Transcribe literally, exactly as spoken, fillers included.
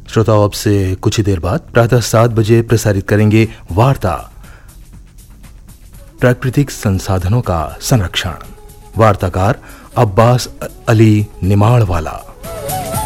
श्रोताओं, अब से कुछ ही देर बाद प्रातः सात बजे प्रसारित करेंगे वार्ता, प्राकृतिक संसाधनों का संरक्षण। वार्ताकार अब्बास अली निमाड़ वाला।